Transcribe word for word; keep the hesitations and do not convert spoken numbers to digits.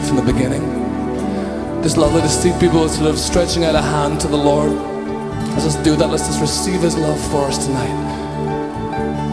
from the beginning. Just lovely to see people sort of stretching out a hand to the Lord. Let's just do that. Let's just receive his love for us tonight.